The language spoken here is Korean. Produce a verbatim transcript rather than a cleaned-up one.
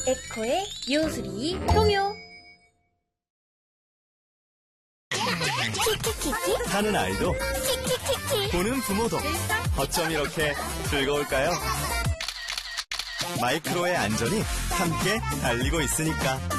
에코의 요수리 동요. 키키키키 하는 아이도 키키키키 보는 부모도 어쩜 이렇게 즐거울까요? 마이크로의 안전이 함께 달리고 있으니까.